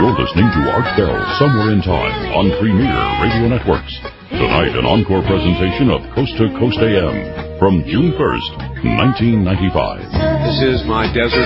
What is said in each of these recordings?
You're listening to Art Bell, Somewhere in Time, on Premier Radio Networks. Tonight, an encore presentation of Coast to Coast AM from June 1st, 1995. This is my desert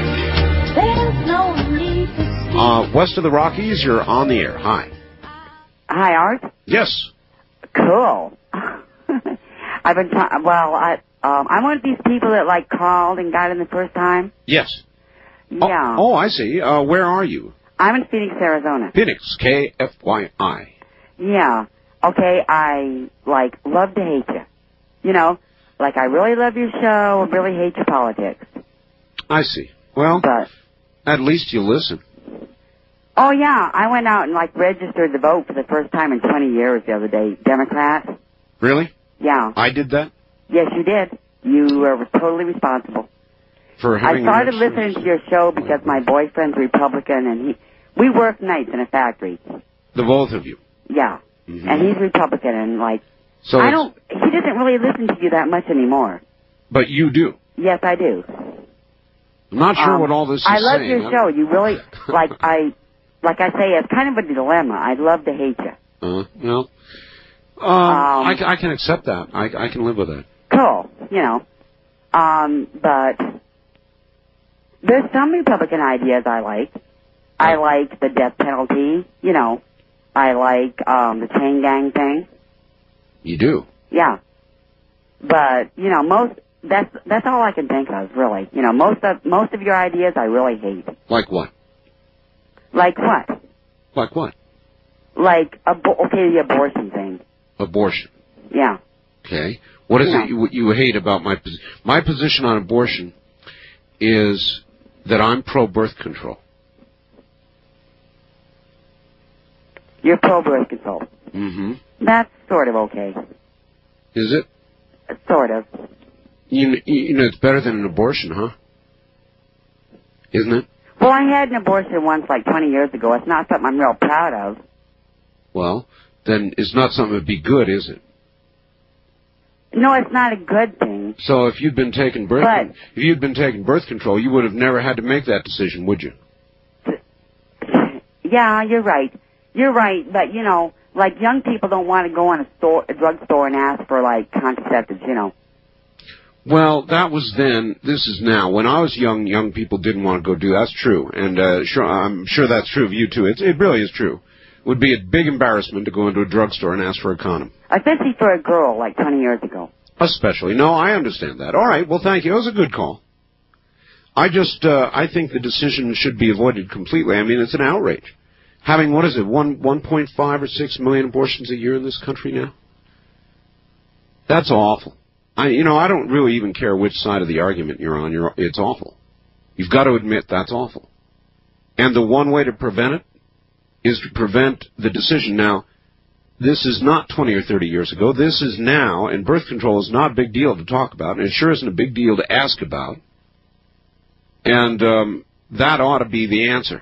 music. West of the Rockies, you're on the air. Hi. Hi, Art. Yes. Cool. I've been I'm one of these people that like called and got in the first time. Yes. Yeah. Oh, I see. Where are you? I'm in Phoenix, Arizona. Phoenix, KFYI. Yeah. Okay, I, love to hate you. You know, I really love your show, I really hate your politics. I see. Well, but at least you listen. Oh, yeah, I went out and, registered to vote for the first time in 20 years the other day. Democrat. Really? Yeah. I did that? Yes, you did. You were totally responsible. For having I started listening to your show because my boyfriend's Republican, and we work nights in a factory. The both of you? Yeah. Mm-hmm. And he's Republican, and, so he doesn't really listen to you that much anymore. But you do? Yes, I do. I'm not sure what all this is I love saying. your show. You really, like I say, it's kind of a dilemma. I'd love to hate you. Well, I can accept that. I can live with that. Cool, you know. But there's some Republican ideas I like. I like the death penalty, you know. I like the chain gang thing. You do? Yeah. But, you know, that's all I can think of, really. You know, most of your ideas I really hate. Like what? Like what? Like what? Like, the abortion thing. Abortion. Yeah. Okay. What is it you hate about my position on abortion is that I'm pro-birth control. You're pro-birth control. Mm-hmm. That's sort of okay. Is it? Sort of. You know, it's better than an abortion, huh? Isn't it? Well, I had an abortion once, 20 years ago. It's not something I'm real proud of. Well, then it's not something that'd be good, is it? No, it's not a good thing. So if you'd been taking birth control, you would have never had to make that decision, would you? Yeah, you're right. You're right, but, you know, young people don't want to go in a drugstore and ask for, contraceptives, you know. Well, that was then. This is now. When I was young people didn't want to go do that. That's true. And I'm sure that's true of you, too. It really is true. It would be a big embarrassment to go into a drugstore and ask for a condom. Especially for a girl, 20 years ago. Especially. No, I understand that. All right, well, thank you. That was a good call. I think the decision should be avoided completely. I mean, it's an outrage. Having, 1.5 or 6 million abortions a year in this country now? That's awful. I don't really even care which side of the argument you're on. It's awful. You've got to admit that's awful. And the one way to prevent it is to prevent the decision. Now, this is not 20 or 30 years ago. This is now, and birth control is not a big deal to talk about, and it sure isn't a big deal to ask about. And that ought to be the answer.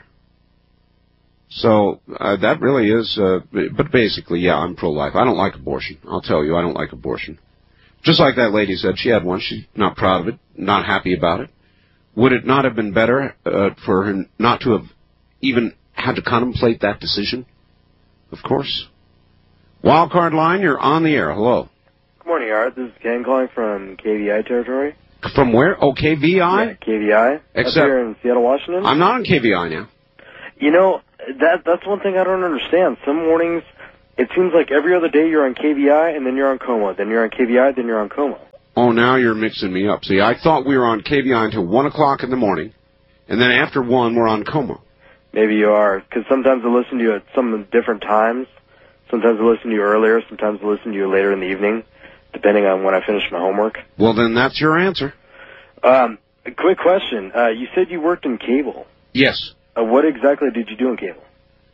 So that really is, but basically, yeah, I'm pro-life. I don't like abortion. I'll tell you, I don't like abortion. Just like that lady said, she had one. She's not proud of it, not happy about it. Would it not have been better for her not to have even had to contemplate that decision? Of course. Wildcard line, you're on the air. Hello. Good morning, Art. This is Ken calling from KVI territory. From where? Oh, KVI? Yeah, KVI. Except up here in Seattle, Washington. I'm not on KVI now. You know, that's one thing I don't understand. Some mornings, it seems like every other day you're on KVI, and then you're on Coma. Then you're on KVI, then you're on Coma. Oh, now you're mixing me up. See, I thought we were on KVI until 1 o'clock in the morning, and then after 1, we're on Coma. Maybe you are, because sometimes I listen to you at some different times. Sometimes I listen to you earlier. Sometimes I listen to you later in the evening, depending on when I finish my homework. Well, then that's your answer. A quick question. You said you worked in cable. Yes. What exactly did you do in cable?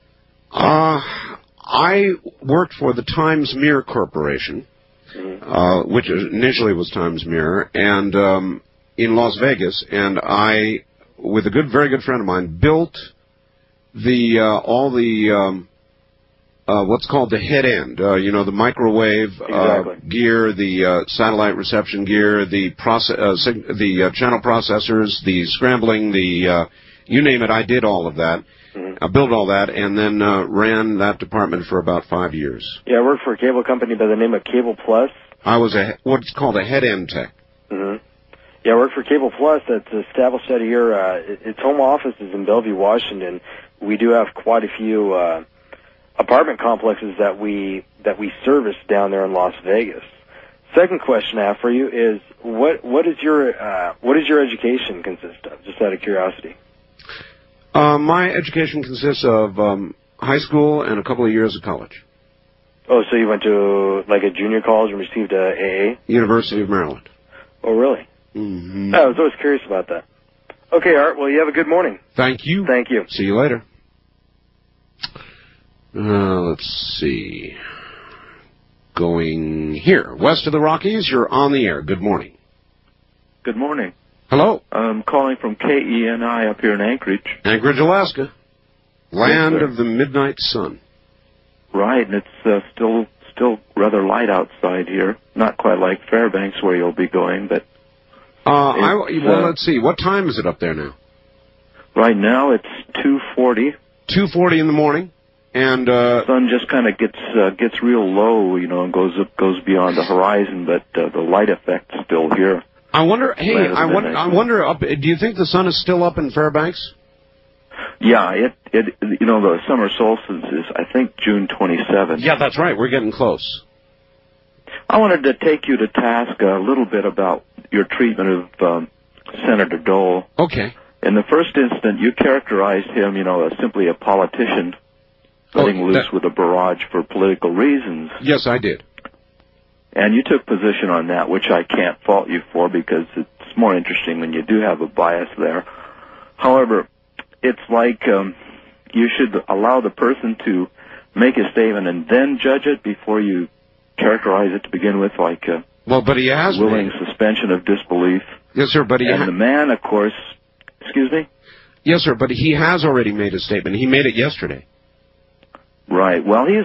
I worked for the Times Mirror Corporation, which initially was Times Mirror, and in Las Vegas, and I, with a very good friend of mine, built all the what's called the head end, the microwave gear, the satellite reception gear, the channel processors, the scrambling, you name it. I did all of that, I built all that and then ran that department for about 5 years. Yeah, I worked for a cable company by the name of Cable Plus. I was what's called a head-end tech. Mm-hmm. Yeah, I worked for Cable Plus. That's established out of here. Its home office is in Bellevue, Washington. We do have quite a few apartment complexes that we service down there in Las Vegas. Second question I have for you is what does your education consist of? Just out of curiosity. My education consists of high school and a couple of years of college. Oh, so you went to like a junior college and received a AA? University of Maryland. Oh, really? Mm-hmm. I was always curious about that. Okay, Art. Well, you have a good morning. Thank you. Thank you. See you later. Let's see. Going here, west of the Rockies, you're on the air. Good morning. Good morning. Hello. I'm calling from KENI up here in Anchorage. Anchorage, Alaska. Land of the midnight sun. Right, and it's still rather light outside here. Not quite like Fairbanks where you'll be going, but... let's see. What time is it up there now? Right now it's 2:40. 2:40 in the morning. And the sun just kind of gets real low, and goes beyond the horizon, but the light effect's still here. I wonder. Hey, I wonder. Do you think the sun is still up in Fairbanks? Yeah, the summer solstice is, I think, June 27th. Yeah, that's right. We're getting close. I wanted to take you to task a little bit about your treatment of Senator Dole. Okay. In the first instant, you characterized him, as simply a politician letting loose with a barrage for political reasons. Yes, I did. And you took position on that, which I can't fault you for because it's more interesting when you do have a bias there. However, it's like you should allow the person to make a statement and then judge it before you characterize it to begin with, like but he has willing suspension of disbelief. Yes, sir, but the man, of course, excuse me? Yes, sir, but he has already made a statement. He made it yesterday. Right. Well, he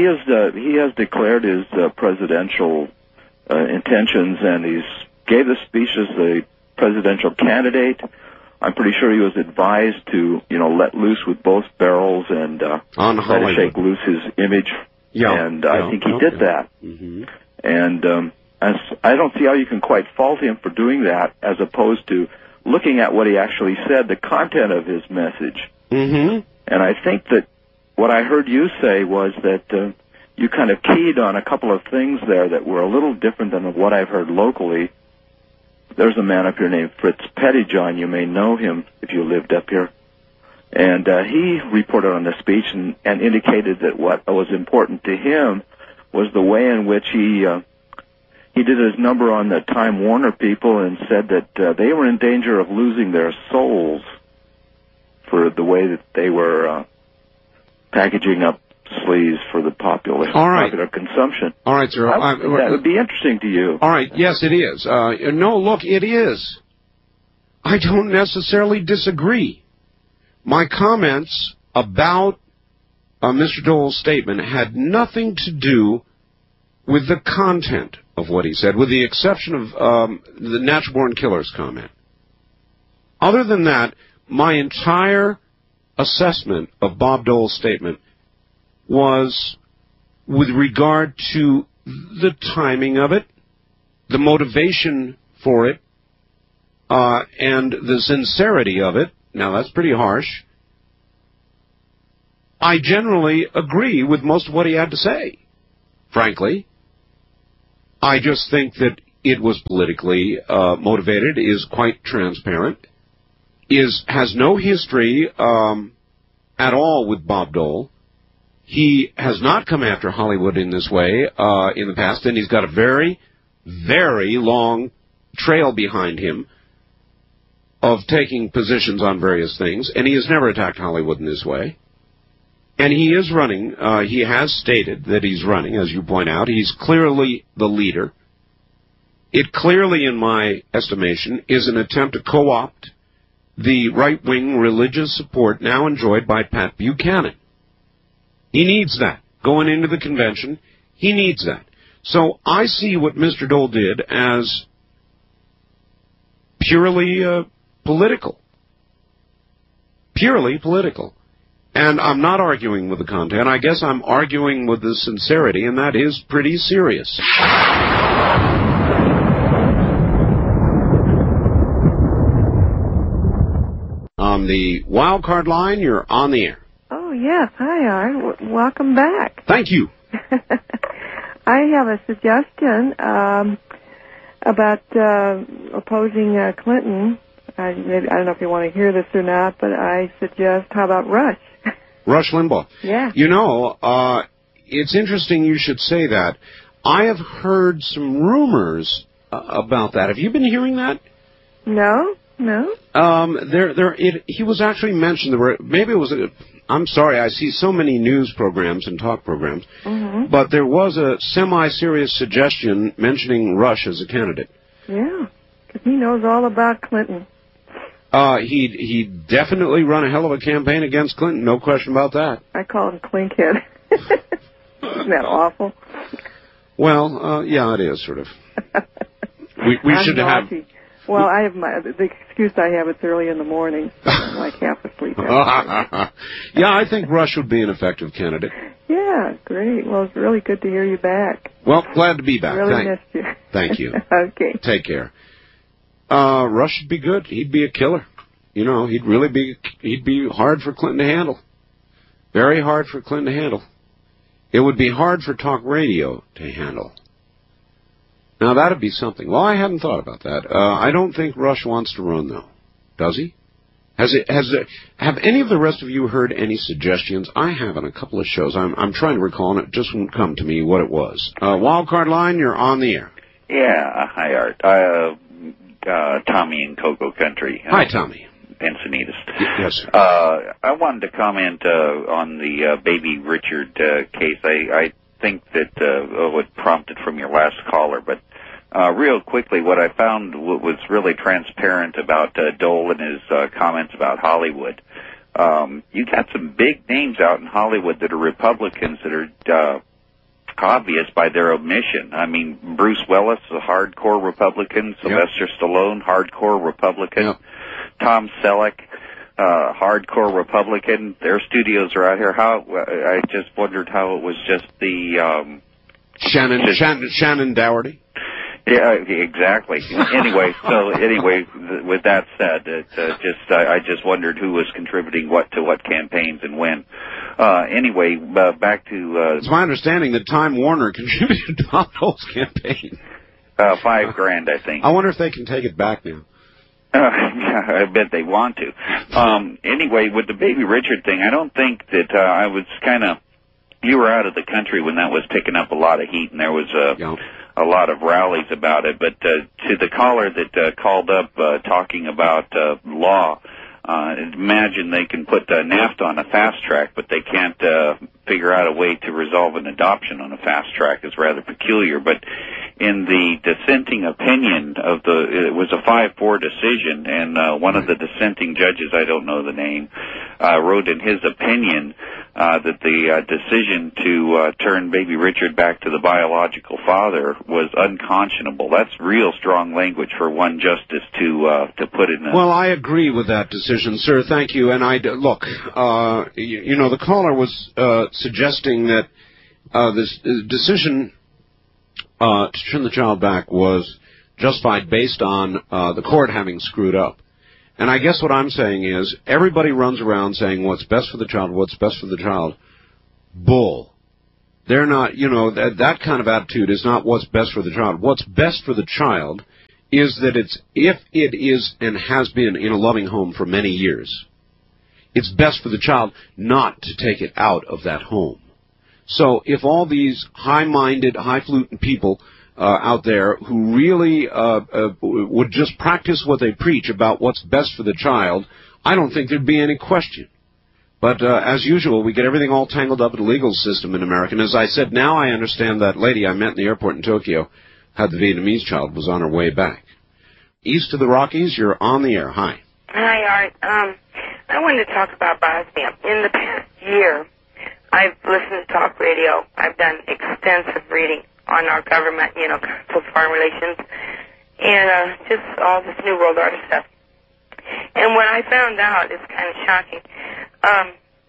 has declared his presidential intentions, and he's gave the speech as the presidential candidate. I'm pretty sure he was advised to, let loose with both barrels and try to shake loose his image. Yeah. And I think he did that. Mm-hmm. And I don't see how you can quite fault him for doing that, as opposed to looking at what he actually said, the content of his message. Mm-hmm. And I think that what I heard you say was that you kind of keyed on a couple of things there that were a little different than what I've heard locally. There's a man up here named Fritz Pettyjohn. You may know him if you lived up here. And he reported on the speech and indicated that what was important to him was the way in which he did his number on the Time Warner people and said that they were in danger of losing their souls for the way that they were packaging up sleeves for the popular consumption. All right, sir. That would be interesting to you. All right. Yes, it is. No, look, it is. I don't necessarily disagree. My comments about Mr. Dole's statement had nothing to do with the content of what he said, with the exception of the Natural Born Killers comment. Other than that, my entire assessment of Bob Dole's statement was with regard to the timing of it, the motivation for it, and the sincerity of it. Now, that's pretty harsh. I generally agree with most of what he had to say, frankly. I just think that it was politically motivated, is quite transparent, has no history at all with Bob Dole. He has not come after Hollywood in this way in the past, and he's got a very, very long trail behind him of taking positions on various things, and he has never attacked Hollywood in this way. And he is running. He has stated that he's running, as you point out. He's clearly the leader. It clearly, in my estimation, is an attempt to co-opt the right-wing religious support now enjoyed by Pat Buchanan. He needs that. Going into the convention, he needs that. So I see what Mr. Dole did as purely political. Purely political. And I'm not arguing with the content. I guess I'm arguing with the sincerity, and that is pretty serious. On the wild card line, you're on the air. Oh, yes. Hi, Art. Welcome back. Thank you. I have a suggestion about opposing Clinton. I don't know if you want to hear this or not, but I suggest, how about Rush? Rush Limbaugh. Yeah. You know, it's interesting you should say that. I have heard some rumors about that. Have you been hearing that? No. He was actually mentioned. Maybe it was. I'm sorry. I see so many news programs and talk programs, but there was a semi-serious suggestion mentioning Rush as a candidate. Yeah, because he knows all about Clinton. He definitely run a hell of a campaign against Clinton. No question about that. I call him Clinkhead. Isn't that awful? Well, yeah, it is sort of. We should have. Well, I have the excuse I have. It's early in the morning, so I'm like half asleep. Yeah, I think Rush would be an effective candidate. Yeah, great. Well, it's really good to hear you back. Well, glad to be back. Really missed you. Thank you. Okay. Take care. Rush would be good. He'd be a killer. You know, he'd be hard for Clinton to handle. Very hard for Clinton to handle. It would be hard for talk radio to handle. Now, that'd be something. Well, I hadn't thought about that. I don't think Rush wants to run, though. Does he? Have any of the rest of you heard any suggestions? I have on a couple of shows. I'm trying to recall, and it just won't come to me what it was. Wildcard line, you're on the air. Yeah, hi, Art. Tommy in Cocoa Country. Hi, Tommy. Encinitas. Yes, sir. I wanted to comment on the Baby Richard case. I think that what prompted from your last caller, but real quickly, what I found was really transparent about Dole and his comments about Hollywood. You got some big names out in Hollywood that are Republicans that are obvious by their omission. I mean, Bruce Willis, a hardcore Republican. Sylvester Stallone, hardcore Republican. Yep. Tom Selleck, hardcore Republican. Their studios are out here. I just wondered how it was just the Shannon Doherty. Yeah, exactly. Anyway, with that said, I just wondered who was contributing what to what campaigns and when. Anyway, back to. It's my understanding that Time Warner contributed to Bob Dole's campaign. $5,000, I think. I wonder if they can take it back now. I bet they want to. Anyway, with the Baby Richard thing, I don't think that I was you were out of the country when that was picking up a lot of heat, and there was a lot of rallies about it. But to the caller that called up talking about law, imagine they can put NAFTA on a fast track, but they can't figure out a way to resolve an adoption on a fast track. Is rather peculiar. But in the dissenting opinion it was a 5-4 decision, and one of the dissenting judges, I don't know the name, wrote in his opinion that the decision to turn Baby Richard back to the biological father was unconscionable. That's real strong language for one justice to put in. Well, I agree with that decision, sir. Thank you. And look, the caller was suggesting that this decision to turn the child back was justified based on the court having screwed up. And I guess what I'm saying is everybody runs around saying what's best for the child, what's best for the child. Bull. They're not, that kind of attitude is not what's best for the child. What's best for the child is that if it is and has been in a loving home for many years, it's best for the child not to take it out of that home. So if all these high-minded, highfalutin people out there who really would just practice what they preach about what's best for the child, I don't think there'd be any question. But as usual, we get everything all tangled up in the legal system in America. And as I said, now I understand that lady I met in the airport in Tokyo had the Vietnamese child, was on her way back. East of the Rockies, you're on the air. Hi. Hi, Art. I wanted to talk about Bosnia. In the past year, I've listened to talk radio. I've done extensive reading on our government, Council of Foreign Relations, and just all this New World Order stuff. And what I found out is kind of shocking.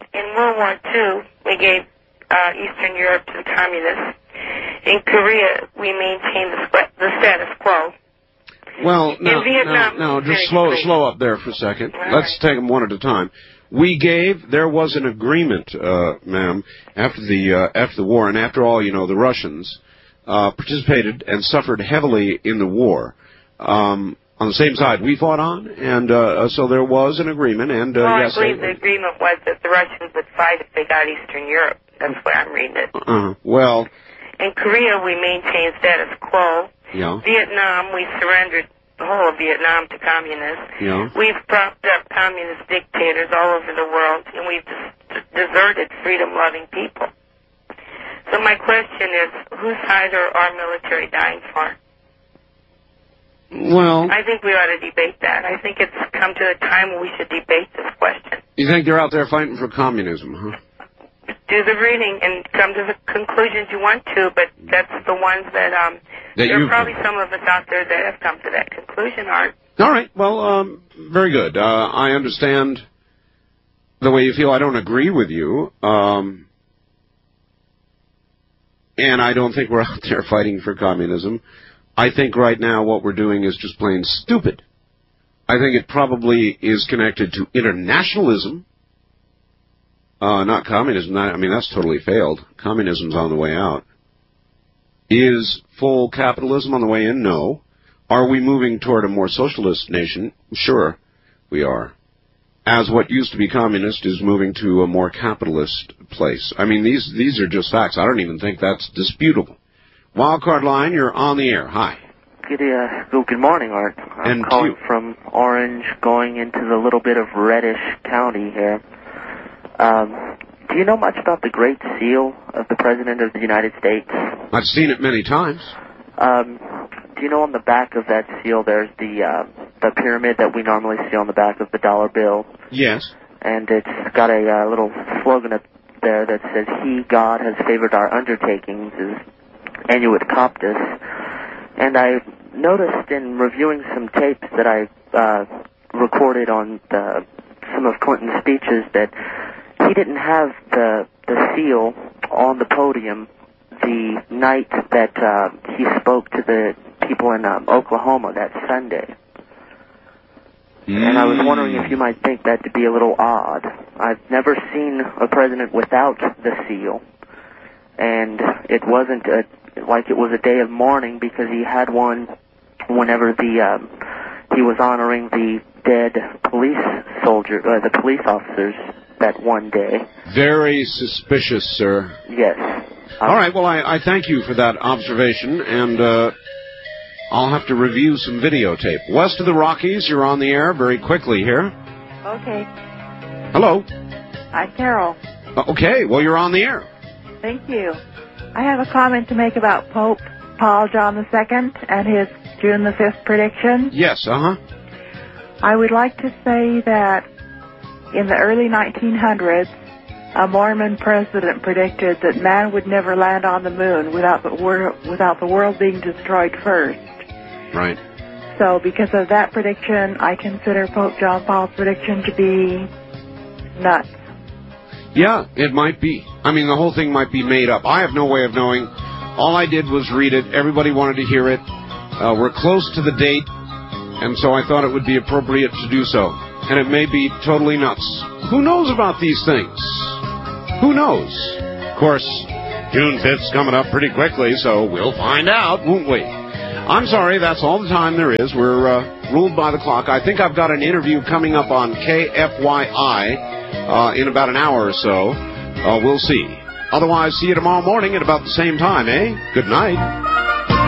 in World War II, we gave Eastern Europe to the communists. In Korea, we maintained the status quo. Well, in Vietnam, no, just slow up there for a second. Let's take them one at a time. There was an agreement, ma'am, after the war, and after all, you know, the Russians participated and suffered heavily in the war. On the same side we fought on, and so there was an agreement, and yes, I believe the agreement was that the Russians would fight if they got Eastern Europe. That's why I'm reading it. Well, in Korea, we maintained status quo. Yeah. Vietnam, we surrendered the whole of Vietnam to communists. Yeah. We've propped up communist dictators all over the world, and we've deserted freedom-loving people. So my question is, whose side are our military dying for? Well, I think we ought to debate that. I think it's come to a time when we should debate this question. You think they're out there fighting for communism, huh? Do the reading and come to the conclusions you want to, but that's the ones that there are probably some of us out there that have come to that conclusion, Art. All right. Well, very good. I understand the way you feel. I don't agree with you. And I don't think we're out there fighting for communism. I think right now what we're doing is just plain stupid. I think it probably is connected to internationalism. Not communism. I mean, that's totally failed. Communism's on the way out. Is full capitalism on the way in? No. Are we moving toward a more socialist nation? Sure, we are. As what used to be communist is moving to a more capitalist place. I mean, these are just facts. I don't even think that's disputable. Wildcard line, you're on the air. Hi. Good morning, Art. I'm calling from Orange, going into the little bit of reddish county here. Do you know much about the Great Seal of the President of the United States? I've seen it many times. Do you know on the back of that seal there's the pyramid that we normally see on the back of the dollar bill? Yes. And it's got a little slogan up there that says, "He, God, has favored our undertakings," is Annuit Coptus. And I noticed in reviewing some tapes that I recorded on some of Clinton's speeches that he didn't have the seal on the podium the night that he spoke to the people in Oklahoma that Sunday. And I was wondering if you might think that to be a little odd. I've never seen a president without the seal, and it wasn't like it was a day of mourning because he had one whenever he was honoring the dead the police officers that one day. Very suspicious, sir. Yes. All right, well, I thank you for that observation, and I'll have to review some videotape. West of the Rockies, you're on the air very quickly here. Okay. Hello. Hi, Carol. Okay, well, you're on the air. Thank you. I have a comment to make about Pope Paul John II and his June the 5th prediction. Yes, I would like to say that in the early 1900s, a Mormon president predicted that man would never land on the moon without the world being destroyed first. Right. So because of that prediction, I consider Pope John Paul's prediction to be nuts. Yeah, it might be. I mean, the whole thing might be made up. I have no way of knowing. All I did was read it. Everybody wanted to hear it. We're close to the date, and so I thought it would be appropriate to do so. And it may be totally nuts. Who knows about these things? Who knows? Of course, June 5th's coming up pretty quickly, so we'll find out, won't we? I'm sorry, that's all the time there is. We're ruled by the clock. I think I've got an interview coming up on KFYI in about an hour or so. We'll see. Otherwise, see you tomorrow morning at about the same time, eh? Good night.